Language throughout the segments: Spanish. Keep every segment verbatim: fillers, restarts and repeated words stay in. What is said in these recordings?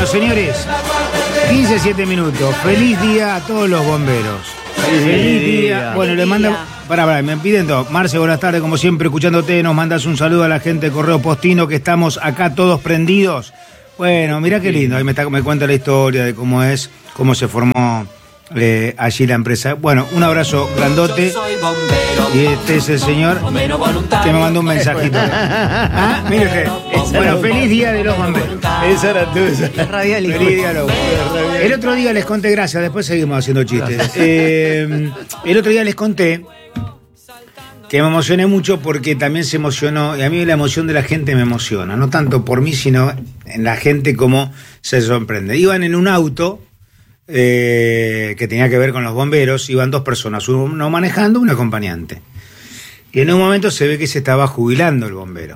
Bueno, señores, quince, siete minutos. Feliz día a todos los bomberos. Feliz, Feliz día. día. Bueno, le mando... Pará, pará, me piden todo. Marce, buenas tardes, como siempre, escuchándote. Nos mandas un saludo a la gente de Correo Postino, que estamos acá todos prendidos. Bueno, mirá qué lindo. Ahí me, está, me cuenta la historia de cómo es, cómo se formó eh, allí la empresa. Bueno, un abrazo grandote. Y este es el señor que me mandó un mensajito. Ah, mire usted. Bueno, feliz día de los bomberos. Esa era tú, esa. Feliz día de los bomberos. El otro día les conté, gracias, después seguimos haciendo chistes. Eh, el otro día les conté que me emocioné mucho porque también se emocionó, y a mí la emoción de la gente me emociona, no tanto por mí, sino en la gente como se sorprende. Iban en un auto eh, que tenía que ver con los bomberos, iban dos personas, uno manejando, un acompañante. Y en un momento se ve que se estaba jubilando el bombero.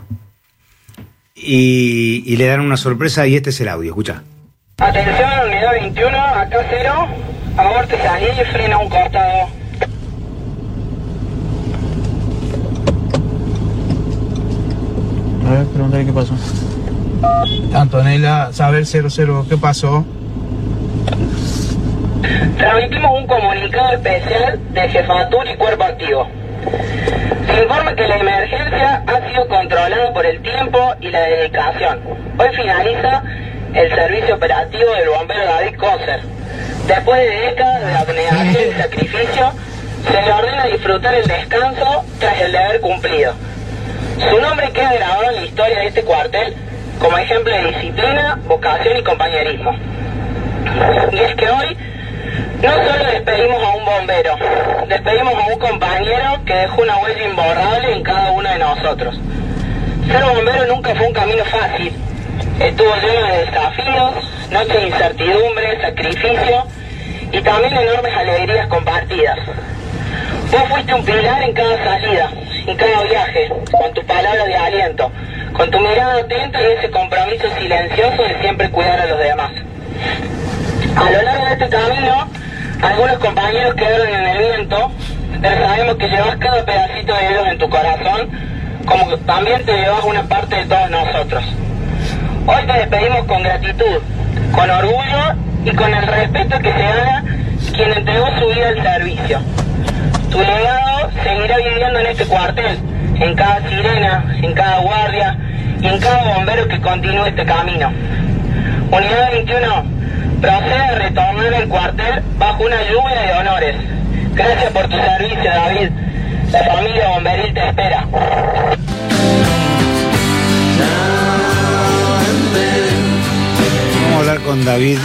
Y, y le dan una sorpresa, y este es el audio, escucha. Atención, unidad veintiuno, acá cero, aborte salir y frena a un costado. A ver, pregúntale qué pasó. Antonella, saber cero cero, ¿qué pasó? Transmitimos un comunicado especial de jefatura y cuerpo activo. Se informa que la emergencia ha sido controlada por el tiempo y la dedicación. Hoy finaliza el servicio operativo del bombero David Koser. Después de décadas de abnegación y sacrificio, se le ordena disfrutar el descanso tras el deber cumplido. Su nombre queda grabado en la historia de este cuartel como ejemplo de disciplina, vocación y compañerismo. Y es que hoy no solo despedimos a un bombero, despedimos a un compañero que dejó una huella imborrable en cada uno de nosotros. Ser bombero nunca fue un camino fácil. Estuvo lleno de desafíos, noches de incertidumbre, sacrificio y también enormes alegrías compartidas. Vos fuiste un pilar en cada salida, en cada viaje, con tus palabras de aliento, con tu mirada atenta y ese compromiso silencioso de siempre cuidar a los demás. A lo largo de este camino, algunos compañeros quedaron en el viento, pero sabemos que llevas cada pedacito de ellos en tu corazón, como que también te llevas una parte de todos nosotros. Hoy te despedimos con gratitud, con orgullo y con el respeto que se gana quien entregó su vida al servicio. Tu legado seguirá viviendo en este cuartel, en cada sirena, en cada guardia y en cada bombero que continúe este camino. Unidad veintiuno, procede a retornar al cuartel bajo una lluvia de honores. Gracias por tu servicio, David. La familia bomberil te espera. Vamos a hablar con David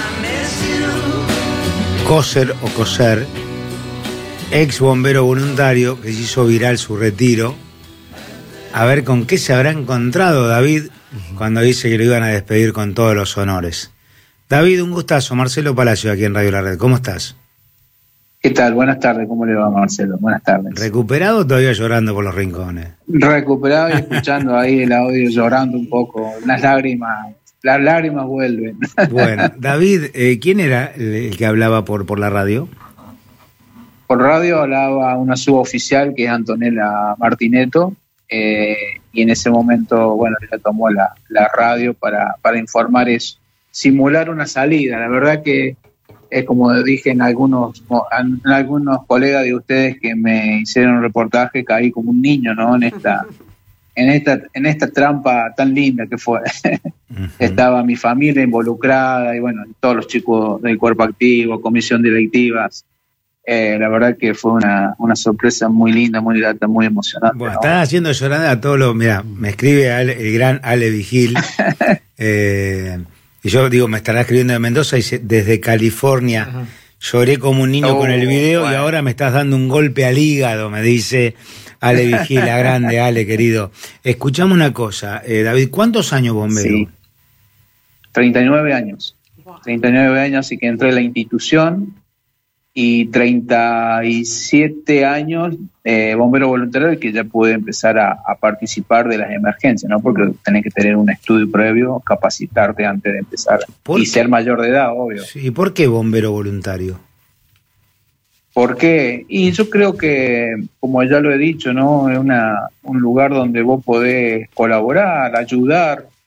Koser o Koser, ex bombero voluntario que se hizo viral su retiro. A ver con qué se habrá encontrado David cuando dice que lo iban a despedir con todos los honores. David, un gustazo. Marcelo Palacio, aquí en Radio La Red. ¿Cómo estás? ¿Qué tal? Buenas tardes. ¿Cómo le va, Marcelo? Buenas tardes. ¿Recuperado o todavía llorando por los rincones? Recuperado y escuchando ahí el audio, llorando un poco. Unas lágrimas, las lágrimas vuelven. Bueno, David, eh, ¿quién era el, el que hablaba por, por la radio? Por radio hablaba una suboficial que es Antonella Martineto, eh, y en ese momento, bueno, ella tomó la, la radio para, para informar eso. Simular una salida. La verdad que es como dije en algunos en algunos colegas de ustedes que me hicieron un reportaje, caí como un niño, ¿no? En esta en esta en esta trampa tan linda que fue. Uh-huh. Estaba mi familia involucrada y bueno, todos los chicos del cuerpo activo, comisión directiva. Eh, la verdad que fue una, una sorpresa muy linda, muy grata, muy emocionante. Bueno, ¿no? estás haciendo llorar a todos los... Mira, me escribe Ale, el gran Ale Vigil. eh, y yo digo, me estará escribiendo de Mendoza y dice, desde California. Uh-huh. Lloré como un niño oh, con el video, bueno. Y ahora me estás dando un golpe al hígado, me dice Ale Vigil, la grande, Ale, querido. Escuchame una cosa, eh, David, ¿cuántos años bombero? Sí. treinta y nueve años. treinta y nueve años, así que entré en la institución. Y treinta y siete años eh, bombero voluntario, y que ya pude empezar a, a participar de las emergencias, ¿no? Porque tenés que tener un estudio previo, capacitarte antes de empezar y ser mayor de edad, obvio. ¿Y por qué bombero voluntario? ¿Por qué? Y yo creo que, como ya lo he dicho, ¿no? Es una, un lugar donde vos podés colaborar, ayudar,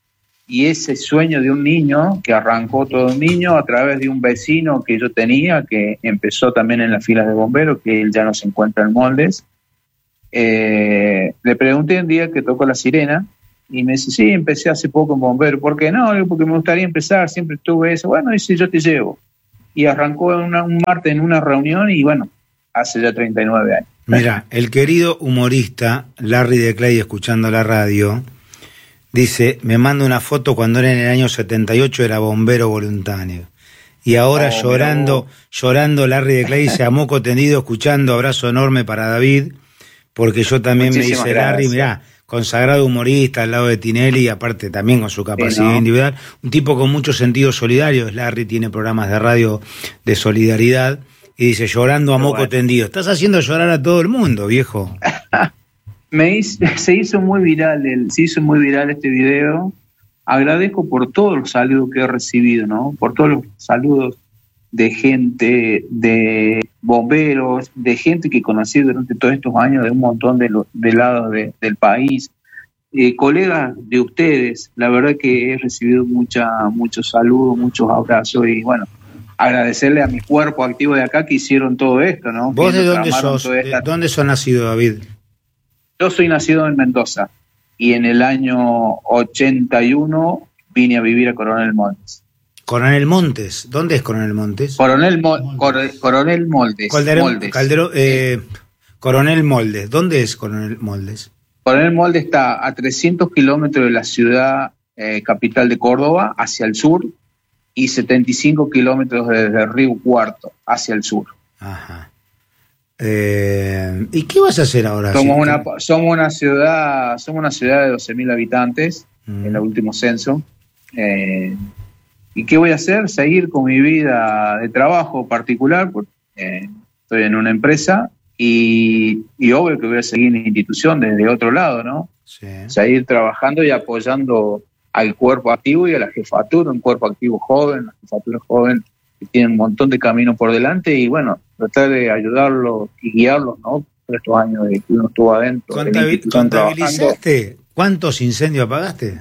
y ese sueño de un niño, que arrancó todo un niño a través de un vecino que yo tenía, que empezó también en las filas de bomberos, que él ya no se encuentra en Moldes. Eh, le pregunté un día que tocó la sirena, y me dice, sí, empecé hace poco en bombero. ¿Por qué? No, porque me gustaría empezar, siempre tuve eso. Bueno, dice, yo te llevo. Y arrancó en una, un martes en una reunión, y bueno, hace ya treinta y nueve años. Mira, el querido humorista Larry de Clay, escuchando la radio, dice, me manda una foto cuando era en el año setenta y ocho, era bombero voluntario. Y ahora oh, llorando, llorando Larry de Clay, dice, a moco tendido, escuchando, abrazo enorme para David, porque yo también Muchísimas me dice gracias. Larry, mirá, consagrado humorista al lado de Tinelli, y aparte también con su capacidad sí, ¿no? individual, un tipo con mucho sentido solidario. Larry tiene programas de radio de solidaridad, y dice, llorando a moco bueno. tendido. Estás haciendo llorar a todo el mundo, viejo. Me hizo, se hizo muy viral el, se hizo muy viral este video. Agradezco por todos los saludos que he recibido, ¿no? Por todos los saludos de gente, de bomberos, de gente que conocí durante todos estos años de un montón de, lo, de lados de, del país, eh, colegas de ustedes. La verdad que he recibido mucha, muchos saludos, muchos abrazos, y bueno, agradecerle a mi cuerpo activo de acá que hicieron todo esto, ¿no? ¿Vos de dónde sos? Esta... ¿De dónde sos nacido, David? Yo soy nacido en Mendoza, y en el año ochenta y uno vine a vivir a Coronel Montes. Coronel Montes, ¿dónde es Coronel Montes? Coronel, Mo Cor Coronel Moldes. Calderón, Moldes. Caldero, eh, Coronel Moldes, ¿dónde es Coronel Moldes? Coronel Moldes está a trescientos kilómetros de la ciudad eh, capital de Córdoba, hacia el sur, y setenta y cinco kilómetros desde Río Cuarto, hacia el sur. Ajá. Eh, ¿Y qué vas a hacer ahora? Somos una, somos una ciudad, somos una ciudad de doce mil habitantes, mm. en el último censo. Eh, ¿Y qué voy a hacer? Seguir con mi vida de trabajo particular, porque eh, estoy en una empresa, y, y obvio que voy a seguir en institución desde otro lado, ¿no? Sí. Seguir trabajando y apoyando al cuerpo activo y a la jefatura, un cuerpo activo joven, la jefatura joven, que tiene un montón de camino por delante, y bueno, tratar de ayudarlos y guiarlos, ¿no? Por estos años de que uno estuvo adentro. ¿Contabil ¿Contabilizaste cuántos incendios apagaste?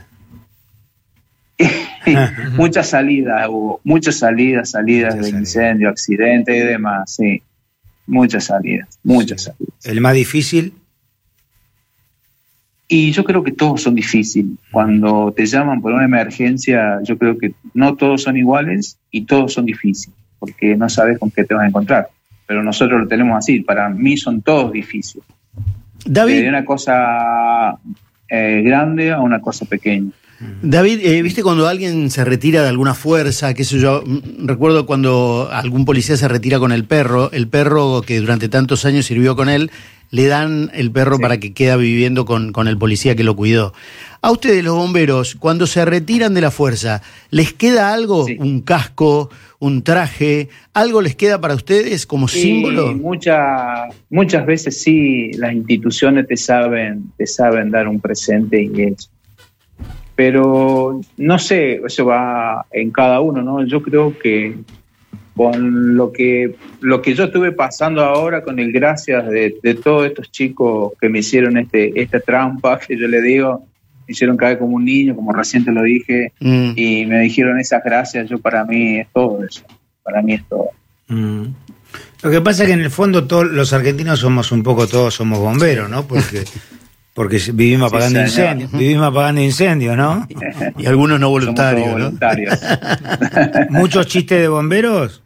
Muchas salidas hubo, muchas salidas, salidas muchas de salidas. Incendio, accidentes y demás, sí. Muchas salidas, muchas sí. salidas. ¿El más difícil? Y yo creo que todos son difíciles. Cuando te llaman por una emergencia, yo creo que no todos son iguales y todos son difíciles, porque no sabes con qué te vas a encontrar. Pero nosotros lo tenemos así, para mí son todos difíciles. David. De una cosa eh, grande a una cosa pequeña. David, eh, ¿viste cuando alguien se retira de alguna fuerza? Qué sé yo, recuerdo cuando algún policía se retira con el perro, el perro que durante tantos años sirvió con él, le dan el perro sí. para que quede viviendo con, con el policía que lo cuidó. A ustedes, los bomberos, cuando se retiran de la fuerza, ¿les queda algo? Sí. ¿Un casco, un traje? ¿Algo les queda para ustedes como sí, símbolo? Mucha, muchas veces sí, las instituciones te saben, te saben dar un presente y eso. Pero no sé, eso va en cada uno, ¿no? Yo creo que con lo que lo que yo estuve pasando ahora, con el gracias de, de todos estos chicos que me hicieron este esta trampa, que yo le digo, me hicieron caer como un niño, como recién te lo dije, mm. y me dijeron esas gracias, yo para mí es todo eso, para mí es todo. Mm. Lo que pasa es que en el fondo todos los argentinos somos un poco, todos somos bomberos, ¿no? Porque... Porque vivimos apagando sí, incendios, vivimos apagando incendios, ¿no? Y algunos no voluntarios, ¿no? voluntarios. ¿Muchos chistes de bomberos?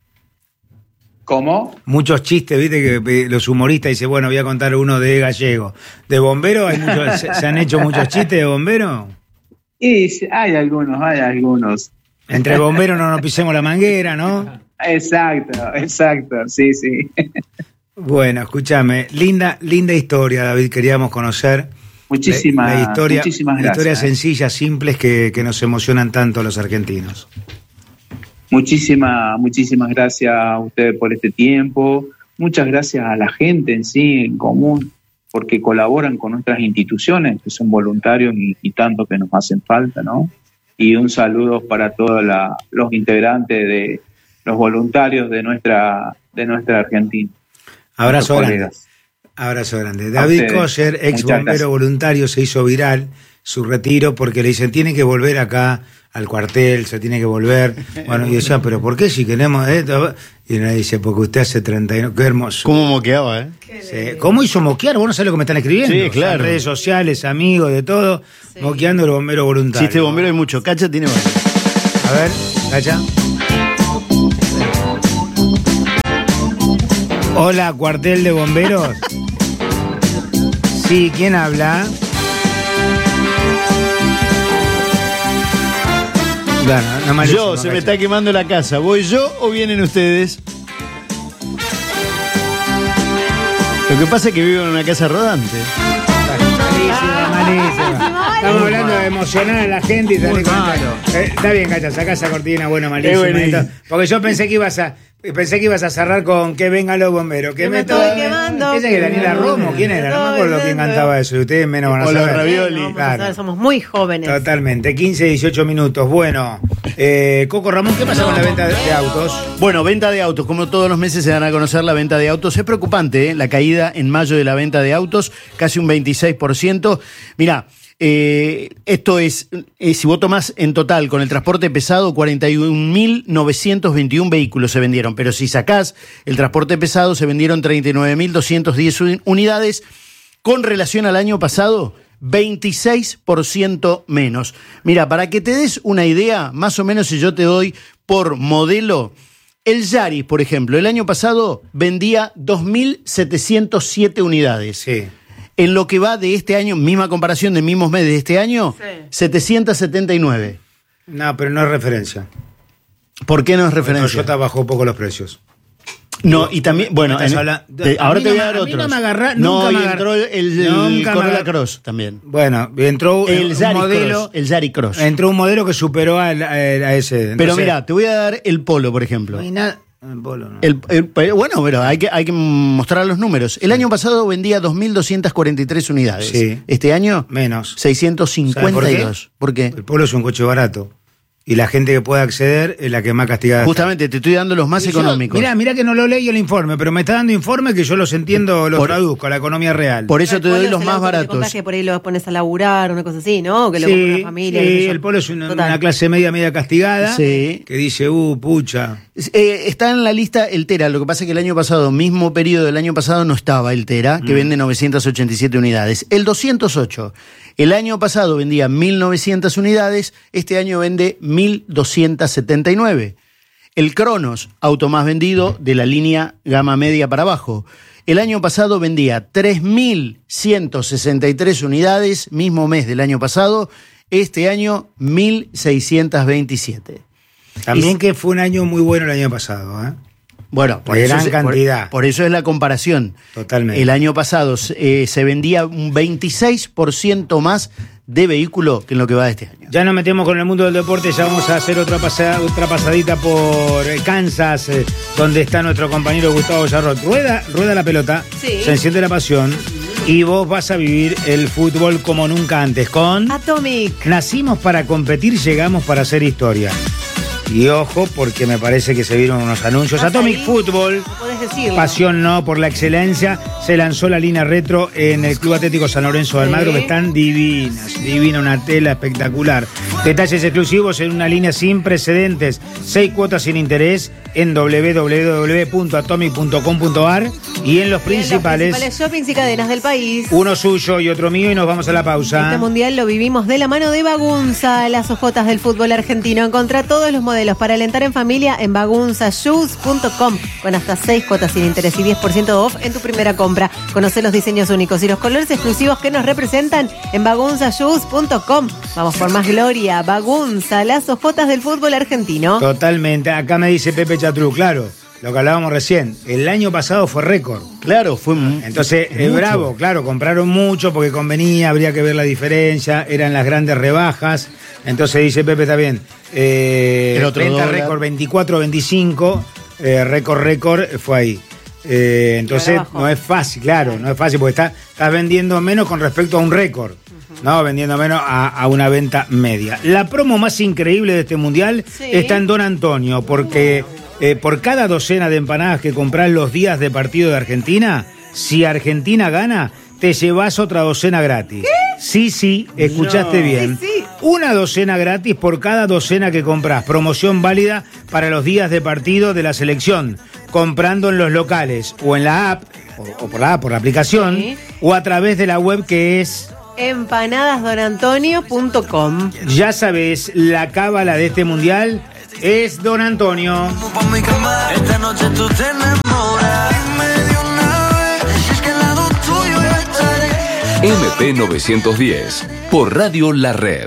¿Cómo? Muchos chistes, viste, que los humoristas dicen, bueno, voy a contar uno de gallego. ¿De bomberos? ¿Hay muchos, se, ¿Se han hecho muchos chistes de bomberos? Sí, hay algunos, hay algunos. Entre bomberos no nos pisemos la manguera, ¿no? Exacto, exacto, sí, sí. Bueno, escúchame, linda, linda historia, David, queríamos conocer. Muchísimas, la, la historia, muchísimas gracias. Historias sencillas, simples, que, que nos emocionan tanto a los argentinos. Muchísimas, muchísimas gracias a ustedes por este tiempo. Muchas gracias a la gente en sí, en común, porque colaboran con nuestras instituciones, que son voluntarios y, y tanto que nos hacen falta, ¿no? Y un saludo para todos la, los integrantes de los voluntarios de nuestra, de nuestra Argentina. Abrazo grande. Abrazo grande. David ustedes. Kosher, ex Muchas bombero gracias. voluntario, se hizo viral su retiro porque le dicen, tiene que volver acá al cuartel, se tiene que volver. Bueno, y decía, pero ¿por qué si queremos esto? Y le dice, porque usted hace treinta y nueve, qué hermoso. ¿Cómo moqueaba, eh? Sí. ¿Cómo hizo moquear? Vos no sabés lo que me están escribiendo. Sí, claro. En redes sociales, amigos, de todo, sí. Moqueando el bombero voluntario. Si este bombero hay mucho. Cacha tiene varios. A ver, Cacha. Hola, cuartel de bomberos. Sí, ¿quién habla? Bueno, no, malísimo, Yo, se me Cacha. está quemando la casa. ¿Voy yo o vienen ustedes? Lo que pasa es que vivo en una casa rodante. Malísimo, malísimo. Estamos hablando de emocionar a la gente y salir con esto. Eh, está bien, Cacha, sacá esa cortina, bueno, malísimo. Es buenísimo. Esto, porque yo pensé que ibas a pensé que ibas a cerrar con que vengan los bomberos. Que Que me me estoy to- quemando. Esa que Daniela Romo, ¿quién era? No me acuerdo quién cantaba eso. Y ustedes menos van a O los saber. ravioli. No, vamos a Claro. saber, somos muy jóvenes. Totalmente, quince, dieciocho minutos. Bueno, eh, Coco Ramón, ¿qué pasa con la venta de, de autos? Bueno, venta de autos. Como todos los meses se dan a conocer la venta de autos. Es preocupante, ¿eh? La caída en mayo de la venta de autos, casi un veintiséis por ciento. Mirá, eh, esto es, eh, si vos tomás en total con el transporte pesado, cuarenta y un mil novecientos veintiún vehículos se vendieron. Pero si sacás el transporte pesado, se vendieron treinta y nueve mil doscientas diez unidades. Con relación al año pasado, veintiséis por ciento menos. Mira, para que te des una idea, más o menos si yo te doy por modelo, el Yaris, por ejemplo, el año pasado vendía dos mil setecientas siete unidades. Sí. En lo que va de este año, misma comparación de mismos meses de este año, Sí. setecientos setenta y nueve. No, pero no es referencia. ¿Por qué no es referencia? Toyota bajó un poco los precios. No, y también, bueno, Estás en- habla- te- a ahora mí te voy no a me- dar a mí otros. no me agarra- No, nunca y me entró agarra- el, el nunca me Corolla agarra- Cross también. Bueno, entró El un Yaris modelo. Cross, el Yaris Cross. Entró un modelo que superó a, a- a ese. Pero Entonces, mira, te voy a dar el Polo, por ejemplo. no hay nada. El Polo, no. El- el- pero bueno, pero hay que, hay que mostrar los números. El año pasado vendía dos mil doscientas cuarenta y tres unidades. Sí. Este año, Menos. seiscientos cincuenta y dos. ¿Por qué? El Polo es un coche barato. Y la gente que puede acceder es la que más castigada está. Justamente, te estoy dando los más Y yo- económicos. Mirá, mirá que no lo leí el informe, pero me está dando informe que yo los entiendo, los Por- traduzco a la economía real. Por eso te El doy Polo los es el más auto que te baratos. compras que por ahí lo pones a laburar, una cosa así, ¿no? Que lo sí, compra una familia. sí, qué sé yo. el Polo es una, Total. una clase media, media castigada. Sí. Que dice, uh, pucha. Eh, está en la lista el Tera, lo que pasa es que el año pasado, mismo periodo del año pasado, no estaba el Tera, que Mm. vende novecientas ochenta y siete unidades. El doscientos ocho, el año pasado vendía mil novecientas unidades, este año vende mil doscientas setenta y nueve. El Cronos, auto más vendido de la línea gama media para abajo. El año pasado vendía tres mil ciento sesenta y tres unidades, mismo mes del año pasado, este año mil seiscientas veintisiete. También Y- que fue un año muy bueno el año pasado, ¿eh? Bueno, por De eso, gran es, por- cantidad. por eso es la comparación. Totalmente. El año pasado eh, se vendía un veintiséis por ciento más de vehículo que en lo que va de este año. Ya nos metemos con el mundo del deporte, ya vamos a hacer otra, pasada, otra pasadita por eh, Kansas, eh, donde está nuestro compañero Gustavo Jarrot. Rueda, rueda la pelota, Sí. se enciende la pasión y vos vas a vivir el fútbol como nunca antes con... Atomic. Nacimos para competir, llegamos para hacer historia. Y ojo, porque me parece que se vieron unos anuncios. ¿Estás Atomic ahí? Football, No podés decirlo. pasión no por la excelencia, se lanzó la línea retro en el Club Atlético San Lorenzo de Almagro, Sí. que están divinas, divina, una tela espectacular. Detalles exclusivos en una línea sin precedentes, seis cuotas sin interés en doble u doble u doble u punto atomic punto com punto a r y en los Y en los principales, principales shoppings y cadenas del país. uno suyo y otro mío, y nos vamos a la pausa. Este mundial lo vivimos de la mano de Bagunza, las ojotas del fútbol argentino. Encontrá todos los modelos para alentar en familia en bagunza shoes punto com con hasta seis cuotas sin interés y diez por ciento off en tu primera compra. Conoce los diseños únicos y los colores exclusivos que nos representan en bagunza shoes punto com. Vamos por más gloria. Bagunza, las ojotas del fútbol argentino. Totalmente. Acá me dice Pepe Chatru, claro, lo que hablábamos recién. El año pasado fue récord. Claro, fue mu- Entonces, eh, mucho. bravo, claro, compraron mucho porque convenía, habría que ver la diferencia, eran las grandes rebajas. Entonces dice Pepe, está bien. Eh, El otro venta dólar. récord veinticuatro veinticinco, eh, récord récord eh, fue ahí. Eh, entonces ahora bajó. no es fácil, claro, no es fácil porque está, estás vendiendo menos con respecto a un récord. No, vendiendo menos a, a una venta media. La promo más increíble de este mundial Sí. está en Don Antonio, porque eh, por cada docena de empanadas que compras los días de partido de Argentina, si Argentina gana, te llevas otra docena gratis. ¿Qué? Sí, sí, escuchaste no. bien. Sí, sí. Una docena gratis por cada docena que compras. Promoción válida para los días de partido de la selección. Comprando en los locales o en la app, o, o por la app, por la aplicación, sí. o a través de la web que es empanadas don antonio punto com. Ya sabes, la cábala de este mundial es Don Antonio. Esta noche tú te enamoras. M P novecientos diez, por Radio La Red.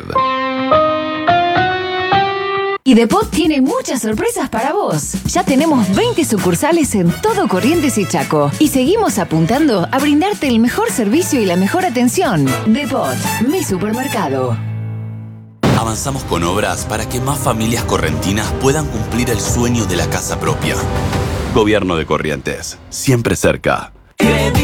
Y Depot tiene muchas sorpresas para vos. Ya tenemos veinte sucursales en todo Corrientes y Chaco. Y seguimos apuntando a brindarte el mejor servicio y la mejor atención. Depot, mi supermercado. Avanzamos con obras para que más familias correntinas puedan cumplir el sueño de la casa propia. Gobierno de Corrientes, siempre cerca.